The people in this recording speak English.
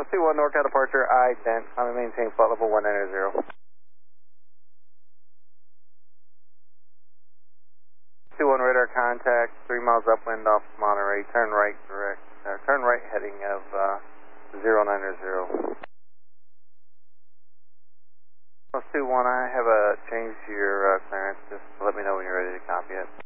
21 NorCal departure, I-10, I'm maintain flight level 190. 21 radar contact, 3 miles upwind off Monterey, turn right direct, turn right heading of 090. 21, I have a change to your clearance, just let me know when you're ready to copy it.